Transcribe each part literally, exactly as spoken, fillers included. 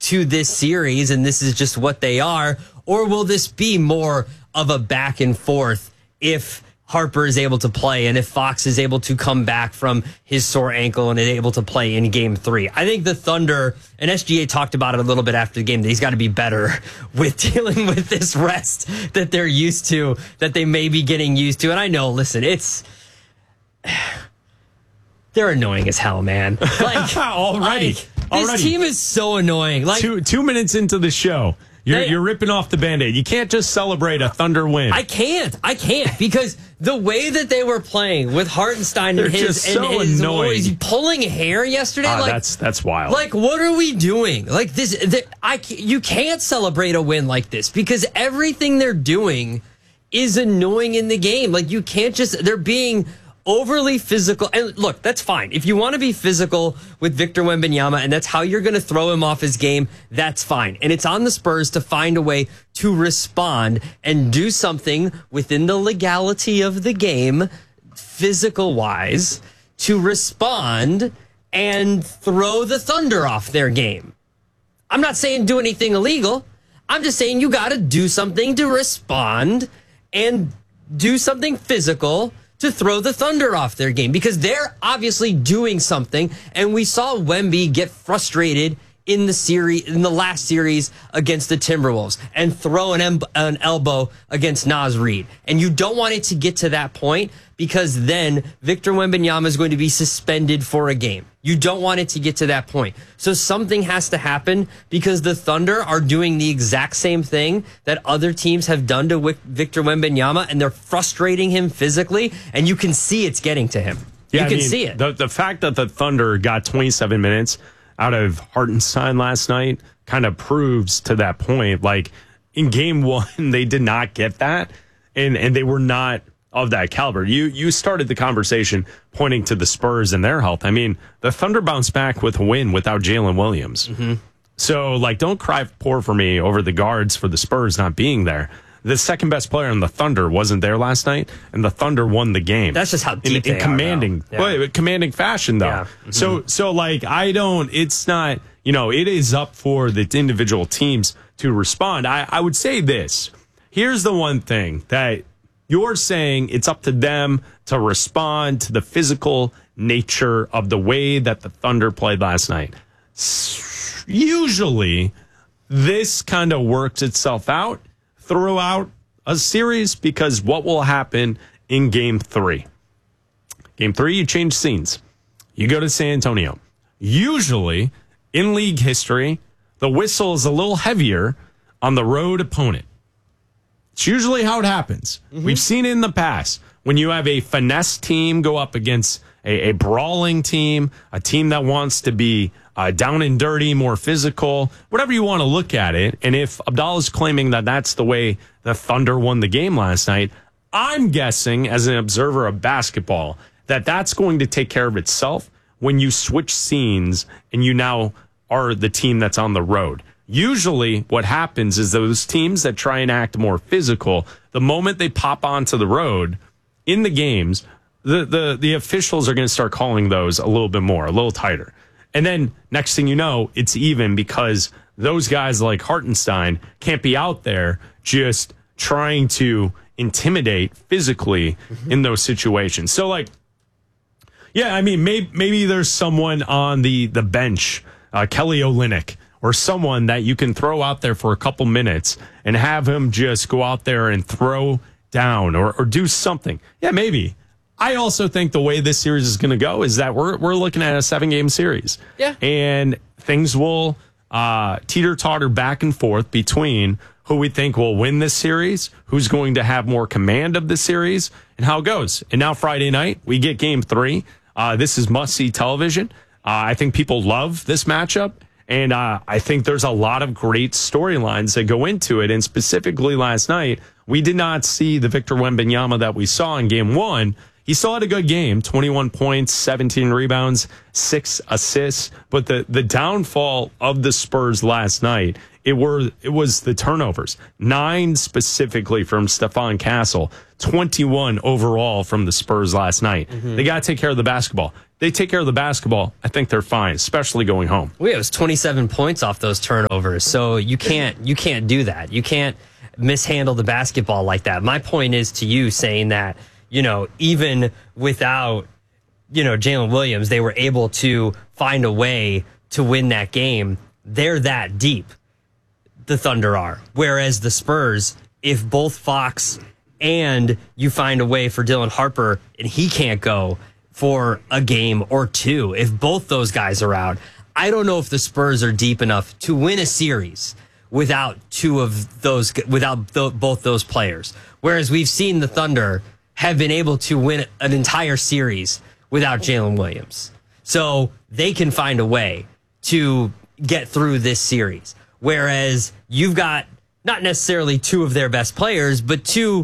to this series and this is just what they are? Or will this be more of a back and forth if Harper is able to play and if Fox is able to come back from his sore ankle and is able to play in game three? I think the Thunder, and S G A talked about it a little bit after the game, that he's got to be better with dealing with this rest that they're used to, that they may be getting used to. And I know, listen, it's... They're annoying as hell, man. Like, Already. Like, Already. This team is so annoying. Like Two, two minutes into the show, you're, they, you're ripping off the Band-Aid. You can't just celebrate a Thunder win. I can't. I can't because the way that they were playing with Hartenstein They're and his, just so and his annoying. was he pulling hair yesterday. Ah, like that's that's wild. Like, what are we doing? Like this, the, I you can't celebrate a win like this because everything they're doing is annoying in the game. Like you can't just they're being overly physical. And look, that's fine. If you want to be physical with Victor Wembanyama and that's how you're going to throw him off his game, that's fine. And it's on the Spurs to find a way to respond and do something within the legality of the game, physical wise, to respond and throw the Thunder off their game. I'm not saying do anything illegal. I'm just saying you got to do something to respond and do something physical to throw the Thunder off their game because they're obviously doing something. And we saw Wemby get frustrated in the series, in the last series against the Timberwolves and throw an, em- an elbow against Naz Reid. And you don't want it to get to that point because then Victor Wembanyama is going to be suspended for a game. You don't want it to get to that point. So something has to happen because the Thunder are doing the exact same thing that other teams have done to Victor Wembanyama, and they're frustrating him physically, and you can see it's getting to him. Yeah, you can I mean, see it. The, the fact that the Thunder got twenty-seven minutes out of Hartenstein last night kind of proves to that point. Like, in game one, they did not get that, and, and they were not of that caliber. You you started the conversation pointing to the Spurs and their health. I mean, the Thunder bounced back with a win without Jalen Williams. Mm-hmm. So, like, don't cry poor for me over the guards for the Spurs not being there. The second best player in the Thunder wasn't there last night, and the Thunder won the game. That's just how deep in, they in commanding, are now. Yeah. well, commanding fashion, though. Yeah. Mm-hmm. So, so like, I don't. It's not. You know, it is up for the individual teams to respond. I, I would say this. Here's the one thing that you're saying: it's up to them to respond to the physical nature of the way that the Thunder played last night. Usually, this kind of works itself out throughout a series because what will happen in game three? Game three, you change scenes. You go to San Antonio. Usually, in league history, the whistle is a little heavier on the road opponent. It's usually how it happens. Mm-hmm. We've seen it in the past. When you have a finesse team go up against a, a brawling team, a team that wants to be uh, down and dirty, more physical, whatever you want to look at it. And if Abdallah's claiming that that's the way the Thunder won the game last night, I'm guessing, as an observer of basketball, that that's going to take care of itself when you switch scenes and you now are the team that's on the road. Usually what happens is those teams that try and act more physical, the moment they pop onto the road in the games, the, the, the officials are going to start calling those a little bit more, a little tighter. And then next thing you know, it's even because those guys like Hartenstein can't be out there just trying to intimidate physically mm-hmm. in those situations. So, like, yeah, I mean, maybe, maybe there's someone on the, the bench, uh, Kelly Olynyk, or someone that you can throw out there for a couple minutes and have him just go out there and throw down or, or do something. Yeah, maybe. I also think the way this series is going to go is that we're we're looking at a seven-game series. Yeah. And things will uh, teeter-totter back and forth between who we think will win this series, who's going to have more command of the series, and how it goes. And now Friday night, we get game three. Uh, this is must-see television. Uh, I think people love this matchup. And uh, I think there's a lot of great storylines that go into it. And specifically last night, we did not see the Victor Wembanyama that we saw in game one. He still had a good game, twenty-one points, seventeen rebounds, six assists. But the, the downfall of the Spurs last night, it were it was the turnovers. Nine specifically from Stephon Castle, twenty-one overall from the Spurs last night. Mm-hmm. They got to take care of the basketball. they take care of the basketball, I think they're fine, especially going home. Well, it was twenty-seven points off those turnovers, so you can't you can't do that. You can't mishandle the basketball like that. My point is to you saying that, you know, even without, you know, Jalen Williams, they were able to find a way to win that game. They're that deep, the Thunder are. Whereas the Spurs, if both Fox and you find a way for Dylan Harper and he can't go for a game or two, if both those guys are out, I don't know if the Spurs are deep enough to win a series without two of those, without th- both those players. Whereas we've seen the Thunder have been able to win an entire series without Jalen Williams. So they can find a way to get through this series. Whereas you've got not necessarily two of their best players, but two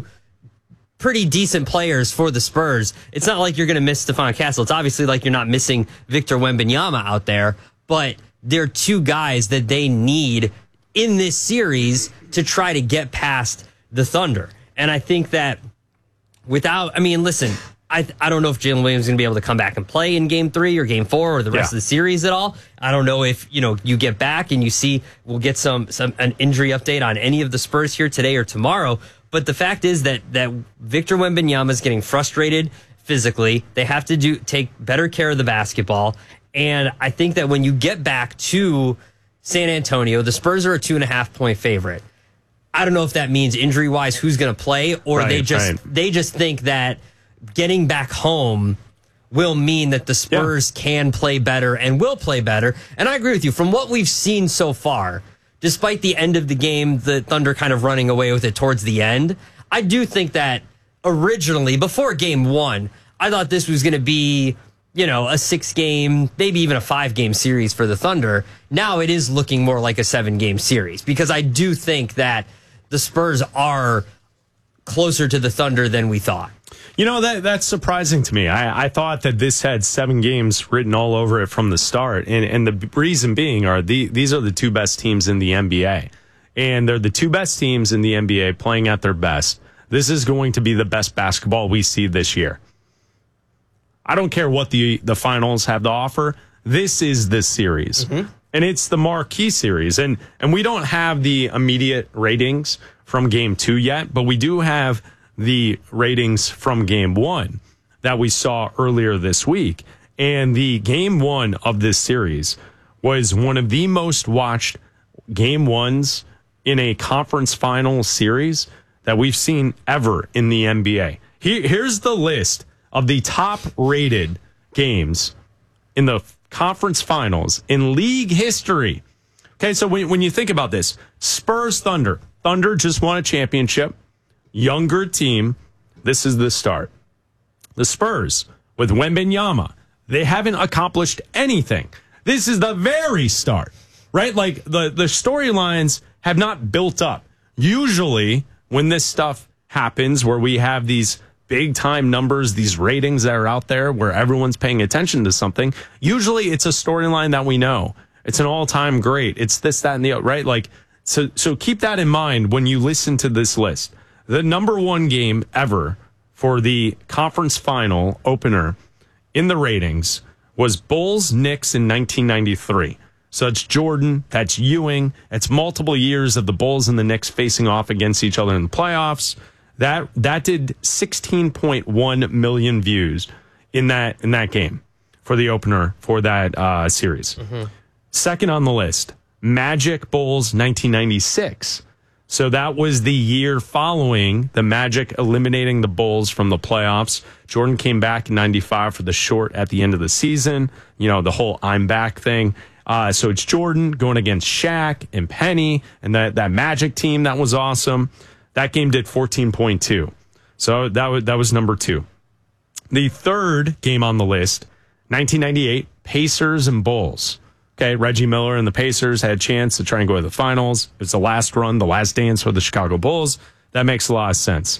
pretty decent players for the Spurs. It's not like you're going to miss Stephon Castle. It's obviously like you're not missing Victor Wembanyama out there, but they're two guys that they need in this series to try to get past the Thunder. And I think that without, I mean, listen, I I don't know if Jalen Williams is going to be able to come back and play in game three or game four or the rest yeah. of the series at all. I don't know if, you know, you get back and you see, we'll get some, some an injury update on any of the Spurs here today or tomorrow. But the fact is that that Victor Wembanyama is getting frustrated physically. They have to do take better care of the basketball. And I think that when you get back to San Antonio, the Spurs are a two and a half point favorite. I don't know if that means injury wise who's going to play, or right, they just right. they just think that getting back home will mean that the Spurs yeah. can play better and will play better. And I agree with you. From what we've seen so far, despite the end of the game, the Thunder kind of running away with it towards the end, I do think that originally, before game one, I thought this was going to be, you know, a six-game, maybe even a five-game series for the Thunder. Now it is looking more like a seven-game series because I do think that the Spurs are closer to the Thunder than we thought. You know, that that's surprising to me. I, I thought that this had seven games written all over it from the start. And, and the reason being are the, these are the two best teams in the N B A. And they're the two best teams in the N B A playing at their best. This is going to be the best basketball we see this year. I don't care what the, the finals have to offer. This is this series. Mm-hmm. And it's the marquee series. And, and we don't have the immediate ratings from game two yet, but we do have the ratings from game one that we saw earlier this week. And the game one of this series was one of the most watched game ones in a conference final series that we've seen ever in the N B A. Here, here's the list of the top rated games in the conference finals in league history. Okay, so when, when you think about this, Spurs Thunder, Thunder just won a championship. Younger team, this is the start. The Spurs with Wembanyama, they haven't accomplished anything. This is the very start, right? Like the, the storylines have not built up. Usually when this stuff happens where we have these big time numbers, these ratings that are out there where everyone's paying attention to something, usually it's a storyline that we know. It's an all-time great. It's this, that, and the other, right? Like, so, so keep that in mind when you listen to this list. The number one game ever for the conference final opener in the ratings was Bulls-Knicks in nineteen ninety-three. So it's Jordan, that's Ewing, it's multiple years of the Bulls and the Knicks facing off against each other in the playoffs. That that did sixteen point one million views in that in that game for the opener for that uh, series. Mm-hmm. Second on the list, Magic Bulls nineteen ninety-six. So that was the year following the Magic eliminating the Bulls from the playoffs. Jordan came back in ninety-five for the short at the end of the season. You know, the whole I'm back thing. Uh, so it's Jordan going against Shaq and Penny and that, that Magic team. That was awesome. That game did fourteen point two. So that was, that was number two. The third game on the list, nineteen ninety-eight, Pacers and Bulls. Okay, Reggie Miller and the Pacers had a chance to try and go to the finals. It's the last run, the last dance for the Chicago Bulls. That makes a lot of sense.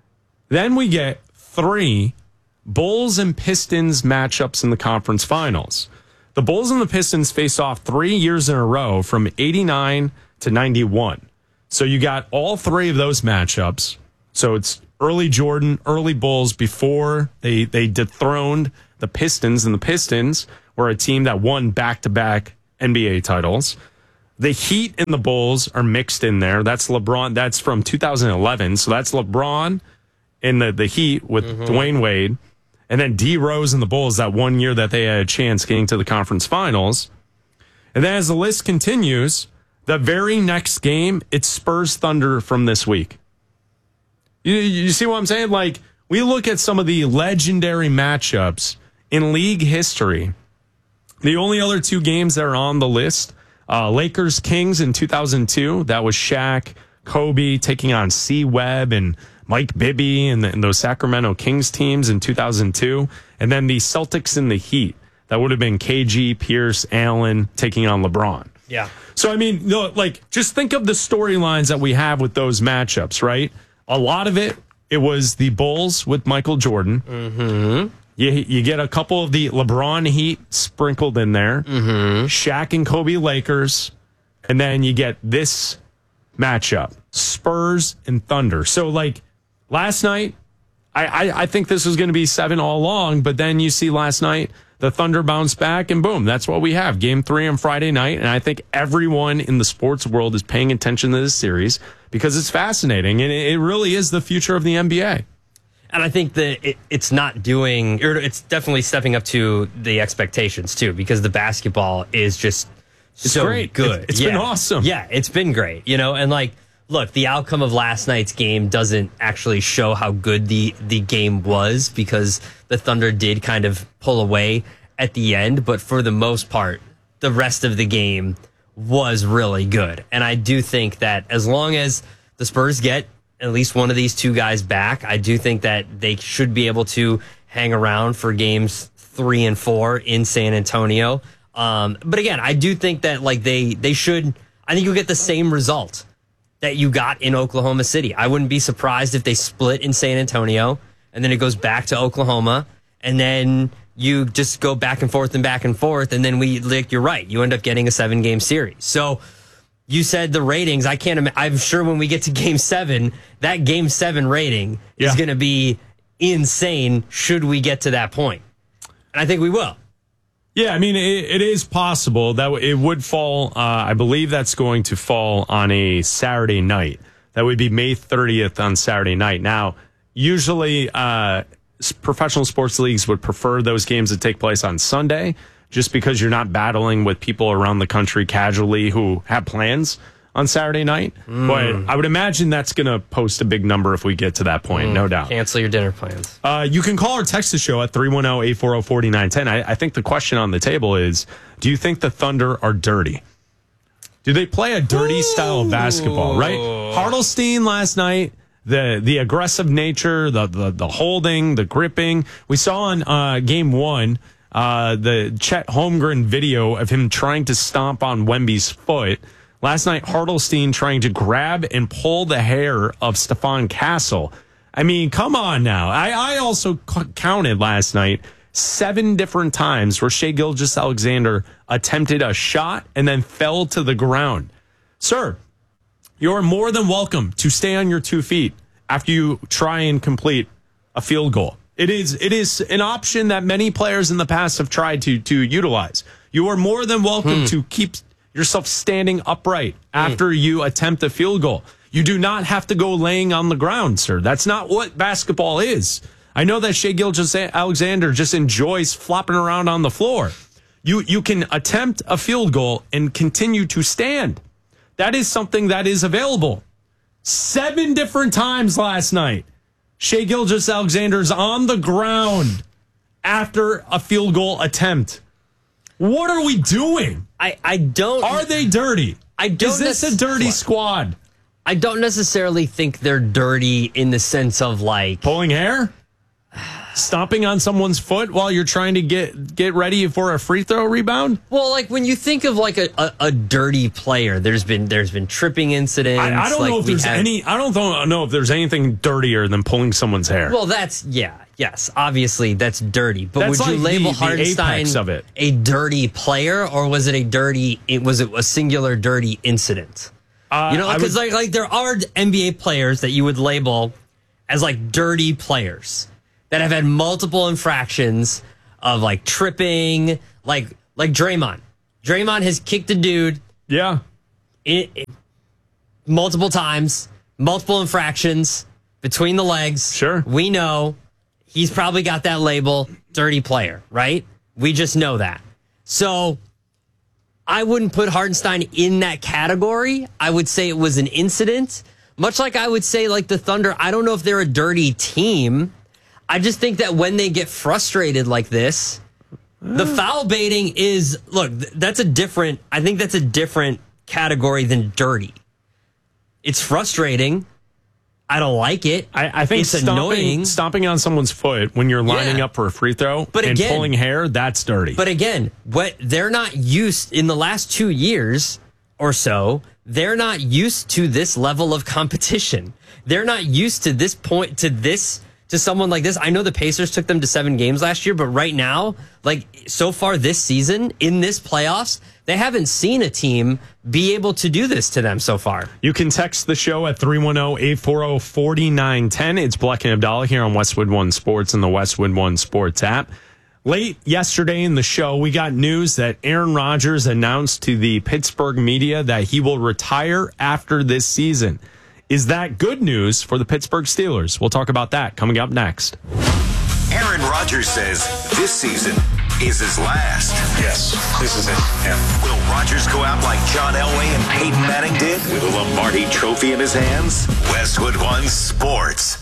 Then we get three Bulls and Pistons matchups in the conference finals. The Bulls and the Pistons faced off three years in a row from eighty-nine to ninety-one. So you got all three of those matchups. So it's early Jordan, early Bulls before they, they dethroned the the Pistons, and the Pistons were a team that won back-to-back N B A titles. The Heat and the Bulls are mixed in there. That's LeBron. That's from two thousand eleven. So that's LeBron in the, the Heat with mm-hmm. Dwayne Wade. And then D Rose and the Bulls that one year that they had a chance getting to the conference finals. And then as the list continues, the very next game, it's Spurs Thunder from this week. You, you see what I'm saying? Like, we look at some of the legendary matchups in league history. The only other two games that are on the list, uh, Lakers Kings in two thousand two. That was Shaq, Kobe taking on C. Webb and Mike Bibby and, the, and those Sacramento Kings teams in two thousand two. And then the Celtics and the Heat. That would have been K G, Pierce, Allen taking on LeBron. Yeah. So, I mean, no, like, just think of the storylines that we have with those matchups, right? A lot of it, it was the Bulls with Michael Jordan. Mm-hmm. You, you get a couple of the LeBron Heat sprinkled in there. Mm-hmm. Shaq and Kobe Lakers. And then you get this matchup, Spurs and Thunder. So, like, last night, I, I, I think this was going to be seven all along, but then you see last night, the Thunder bounce back, and boom, that's what we have. Game three on Friday night, and I think everyone in the sports world is paying attention to this series because it's fascinating, and it really is the future of the N B A. And I think that it, it's not doing, or it's definitely stepping up to the expectations, too, because the basketball is just it's so great. good. It's, it's yeah. been awesome. Yeah, it's been great, you know, and like, look, the outcome of last night's game doesn't actually show how good the, the game was because the Thunder did kind of pull away at the end. But for the most part, the rest of the game was really good. And I do think that as long as the Spurs get at least one of these two guys back, I do think that they should be able to hang around for games three and four in San Antonio. Um, but again, I do think that like they, they should, I think you'll get the same result that you got in Oklahoma City. I wouldn't be surprised if they split in San Antonio and then it goes back to Oklahoma and then you just go back and forth and back and forth. And then we, like, you're right. You end up getting a seven game series. So you said the ratings. I can't, I'm sure when we get to game seven, that game seven rating yeah. is going to be insane should we get to that point. And I think we will. Yeah, I mean, it, it is possible that it would fall. Uh, I believe that's going to fall on a Saturday night. That would be May thirtieth on Saturday night. Now, usually uh, professional sports leagues would prefer those games to take place on Sunday just because you're not battling with people around the country casually who have plans on Saturday night. Mm. But I would imagine that's going to post a big number if we get to that point, mm. no doubt. Cancel your dinner plans. Uh, you can call or text the show at three one zero, eight four zero, four nine one zero. I, I think the question on the table is, do you think the Thunder are dirty? Do they play a dirty Ooh. style of basketball, right? Hartelstein last night, the the aggressive nature, the, the, the holding, the gripping. We saw in uh, game one, uh, the Chet Holmgren video of him trying to stomp on Wemby's foot. Last night, Hartelstein trying to grab and pull the hair of Stephon Castle. I mean, come on now. I, I also c- counted last night seven different times where Shai Gilgeous-Alexander attempted a shot and then fell to the ground. Sir, you're more than welcome to stay on your two feet after you try and complete a field goal. It is it is an option that many players in the past have tried to, to utilize. You are more than welcome hmm. to keep yourself standing upright after mm. you attempt a field goal. You do not have to go laying on the ground, sir. That's not what basketball is. I know that Shai Gilgeous-Alexander just enjoys flopping around on the floor. You you can attempt a field goal and continue to stand. That is something that is available. Seven different times last night, Shai Gilgeous-Alexander's on the ground after a field goal attempt. What are we doing? I, I don't... Are they dirty? I don't... Is this a dirty squad? I don't necessarily think they're dirty in the sense of like... Pulling hair? Stomping on someone's foot while you're trying to get get ready for a free throw rebound? Well, like when you think of like a, a, a dirty player, there's been there's been tripping incidents. I, I don't like know if there's have, any. I don't know if there's anything dirtier than pulling someone's hair. Well, that's yeah, yes, obviously that's dirty. But that's would you like label the, Hartenstein the of it. a dirty player, or was it a dirty? It was it a singular dirty incident? Uh, you know, because like like there are N B A players that you would label as like dirty players that have had multiple infractions of like tripping, like like Draymond. Draymond has kicked a dude. Yeah. It, it, multiple times, multiple infractions between the legs. Sure. We know he's probably got that label, dirty player, right? We just know that. So I wouldn't put Hartenstein in that category. I would say it was an incident. Much like I would say, like the Thunder, I don't know if they're a dirty team. I just think that when they get frustrated like this, the foul baiting is, look, that's a different, I think that's a different category than dirty. It's frustrating. I don't like it. I, I think it's stomping, annoying. stomping on someone's foot when you're lining Yeah. up for a free throw But and again- pulling hair, that's dirty. But again, what they're not used in the last two years or so, they're not used to this level of competition. They're not used to this point, to this, to someone like this. I know the Pacers took them to seven games last year, but right now, like so far this season, in this playoffs, they haven't seen a team be able to do this to them so far. You can text the show at three one zero, eight four zero, four nine one zero. It's Bleck and Abdallah here on Westwood One Sports and the Westwood One Sports app. Late yesterday in the show, we got news that Aaron Rodgers announced to the Pittsburgh media that he will retire after this season. Is that good news for the Pittsburgh Steelers? We'll talk about that coming up next. Aaron Rodgers says this season is his last. Yes, this is it. Yeah. Will Rodgers go out like John Elway and Peyton Manning did with a Lombardi trophy in his hands? Westwood One Sports.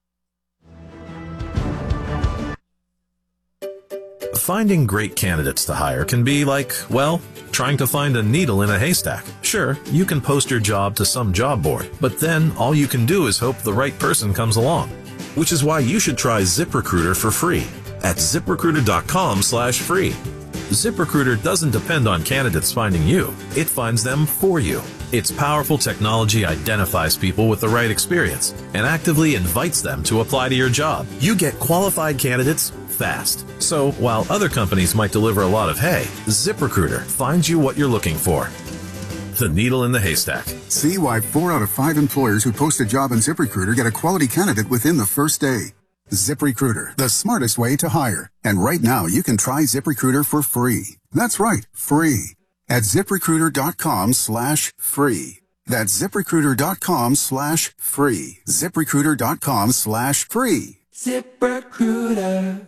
Finding great candidates to hire can be like, well, trying to find a needle in a haystack. Sure, you can post your job to some job board, but then all you can do is hope the right person comes along. Which is why you should try ZipRecruiter for free at ZipRecruiter.com slash free. ZipRecruiter doesn't depend on candidates finding you. It finds them for you. Its powerful technology identifies people with the right experience and actively invites them to apply to your job. You get qualified candidates fast. So while other companies might deliver a lot of hay, ZipRecruiter finds you what you're looking for. The needle in the haystack. See why four out of five employers who post a job on ZipRecruiter get a quality candidate within the first day. ZipRecruiter, the smartest way to hire. And right now, you can try ZipRecruiter for free. That's right, free. At ZipRecruiter.com slash free. That's ZipRecruiter.com slash free. ZipRecruiter.com slash free. ZipRecruiter.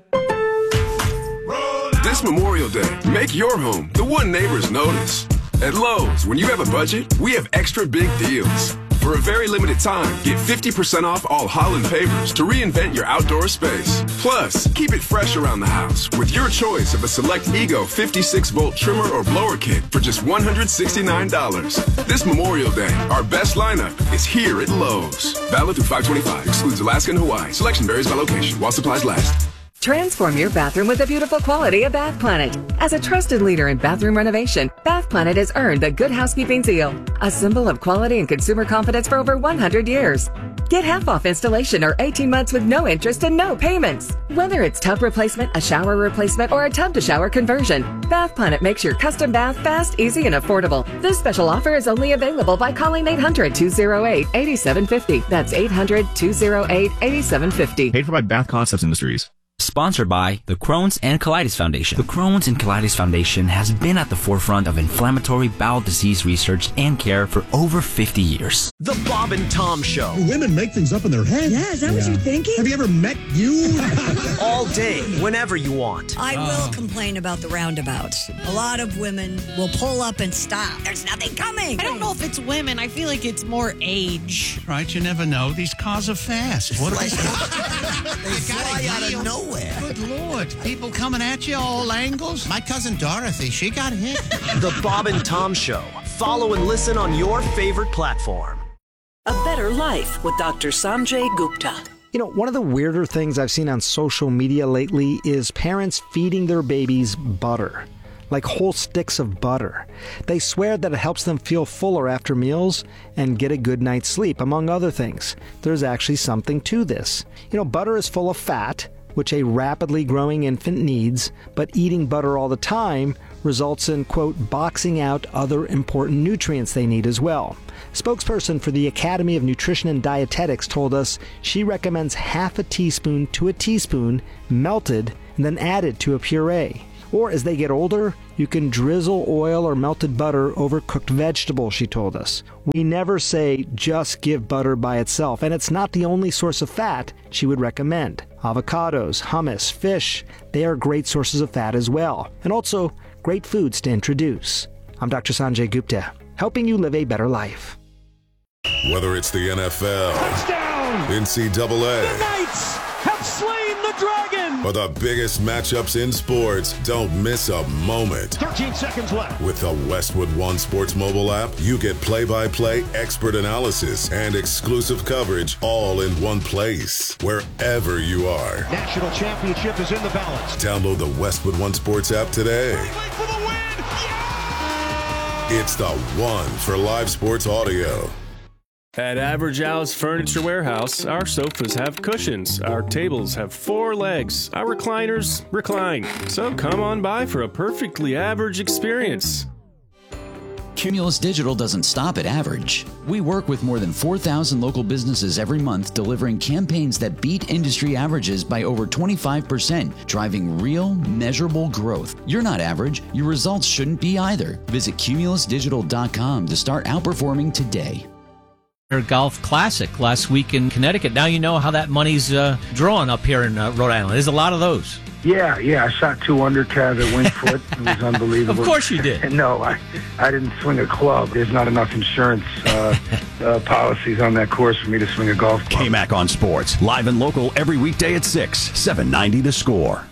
This Memorial Day, make your home the one neighbors notice. At Lowe's, when you have a budget, we have extra big deals. For a very limited time, get fifty percent off all Holland pavers to reinvent your outdoor space. Plus, keep it fresh around the house with your choice of a select Ego fifty-six volt trimmer or blower kit for just one hundred sixty-nine dollars. This Memorial Day, our best lineup is here at Lowe's. Valid through five twenty-five. Excludes Alaska and Hawaii. Selection varies by location while supplies last. Transform your bathroom with the beautiful quality of Bath Planet. As a trusted leader in bathroom renovation, Bath Planet has earned the Good Housekeeping seal, a symbol of quality and consumer confidence for over one hundred years. Get half off installation or eighteen months with no interest and no payments. Whether it's tub replacement, a shower replacement, or a tub to shower conversion, Bath Planet makes your custom bath fast, easy, and affordable. This special offer is only available by calling eight hundred, two oh eight, eight seven five oh. That's eight hundred, two oh eight, eight seven five oh. Paid for by Bath Concepts Industries. Sponsored by the Crohn's and Colitis Foundation. The Crohn's and Colitis Foundation has been at the forefront of inflammatory bowel disease research and care for over fifty years. The Bob and Tom Show. Women make things up in their head. Yeah, is that yeah. what you're thinking? Have you ever met you? All day, whenever you want. I will uh. complain about the roundabouts. A lot of women will pull up and stop. There's nothing coming. I don't know if it's women. I feel like it's more age. Right, you never know. These cars are fast. What are they? They fly out of nowhere. Good Lord. People coming at you all angles. My cousin Dorothy, she got hit. The Bob and Tom Show. Follow and listen on your favorite platform. A Better Life with Doctor Sanjay Gupta. You know, one of the weirder things I've seen on social media lately is parents feeding their babies butter. Like whole sticks of butter. They swear that it helps them feel fuller after meals and get a good night's sleep, among other things. There's actually something to this. You know, butter is full of fat, which a rapidly growing infant needs, but eating butter all the time results in, quote, boxing out other important nutrients they need as well. Spokesperson for the Academy of Nutrition and Dietetics told us she recommends half a teaspoon to a teaspoon melted and then added to a puree. Or as they get older, you can drizzle oil or melted butter over cooked vegetables, she told us. We never say just give butter by itself, and it's not the only source of fat she would recommend. Avocados, hummus, fish, they are great sources of fat as well, and also great foods to introduce. I'm Doctor Sanjay Gupta, helping you live a better life. Whether it's the N F L, touchdown, N C double A, the Knights have slain the dragon, or the biggest matchups in sports, don't miss a moment. thirteen seconds left. With the Westwood One Sports mobile app, you get play-by-play expert analysis and exclusive coverage all in one place, wherever you are. National championship is in the balance. Download the Westwood One Sports app today. For the win. Yeah! It's the one for live sports audio. At Average Al's Furniture Warehouse, our sofas have cushions, our tables have four legs, our recliners recline. So come on by for a perfectly average experience. Cumulus Digital doesn't stop at average. We work with more than four thousand local businesses every month, delivering campaigns that beat industry averages by over twenty-five percent, driving real, measurable growth. You're not average. Your results shouldn't be either. Visit cumulus digital dot com to start outperforming today. Golf Classic last week in Connecticut. Now you know how that money's uh, drawn up here in uh, Rhode Island. There's a lot of those. Yeah, yeah. I shot two under, Cav, at Wingfoot. It was unbelievable. Of course you did. No, I, I didn't swing a club. There's not enough insurance uh, uh, policies on that course for me to swing a golf club. K-Mac on Sports, live and local every weekday at six, seven ninety The Score.